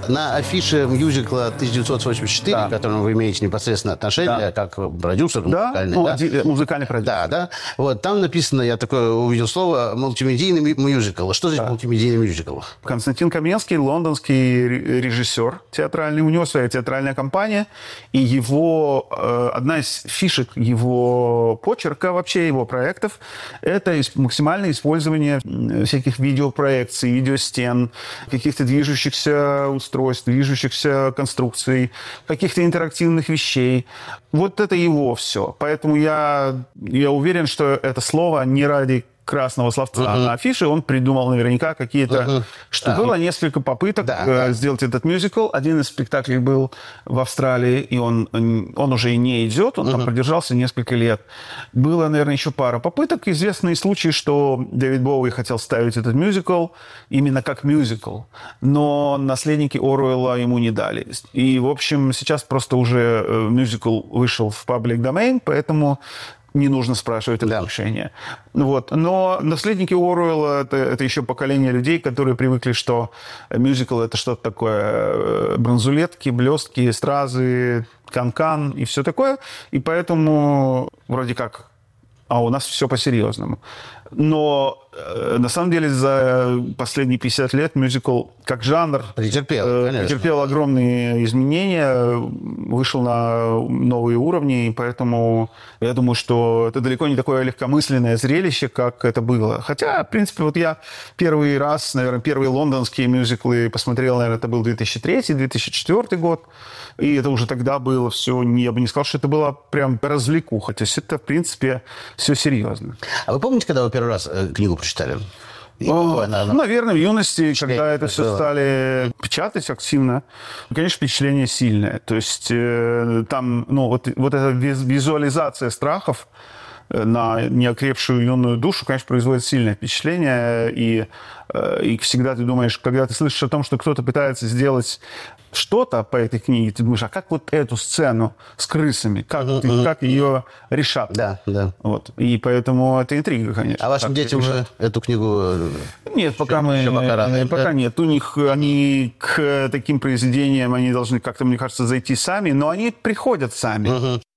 на афише мюзикла 1984, к которому вы имеете непосредственное отношение, как продюсер музыкальный. Музыкальный продюсер. Да. Вот, там написано, я такое увидел слово, мультимедийный мюзикл. Что значит мультимедийный мюзикл? Константин Каменский, лондонский режиссер театральный, у него своя театральная компания, и его, одна из фишек его почерка, вообще его проектов, это максимальное использование всяких видеопроекций, видеостен, каких-то движущихся устройств, движущихся конструкций, каких-то интерактивных вещей. Вот это его все. Поэтому я уверен, что это слово не ради красного словца на афише, он придумал наверняка какие-то... Что было несколько попыток сделать этот мюзикл. Один из спектаклей был в Австралии, и он уже и не идет, он там продержался несколько лет. Было, наверное, еще пара попыток. Известные случаи, что Дэвид Боуи хотел ставить этот мюзикл именно как мюзикл, но наследники Оруэлла ему не дали. И, в общем, сейчас просто уже мюзикл вышел в public domain, поэтому не нужно спрашивать разрешения. Вот. Но наследники Оруэлла это еще поколение людей, которые привыкли, что мюзикл — это что-то такое бронзулетки, блестки, стразы, канкан и все такое. И поэтому вроде как у нас все по-серьезному. Но на самом деле за последние 50 лет мюзикл как жанр претерпел огромные изменения, вышел на новые уровни, и поэтому я думаю, что это далеко не такое легкомысленное зрелище, как это было. Хотя, в принципе, вот я первый раз, наверное, первые лондонские мюзиклы посмотрел, наверное, это был 2003-2004 год, и это уже тогда было все, я бы не сказал, что это было прям развлекуха. То есть это, в принципе, все серьезно. А вы помните, когда вы первый раз книгу прочитали? Наверное, в юности, когда это все стали печатать активно, конечно, впечатление сильное. То есть там, вот эта визуализация страхов на неокрепшую юную душу, конечно, производит сильное впечатление. И всегда ты думаешь, когда ты слышишь о том, что кто-то пытается сделать что-то по этой книге, ты думаешь, а как вот эту сцену с крысами, как ее решат? Да. Вот. И поэтому это интрига, конечно. А вашим детям уже эту книгу... Нет, пока нет. У них, они к таким произведениям, они должны как-то, мне кажется, зайти сами, но они приходят сами.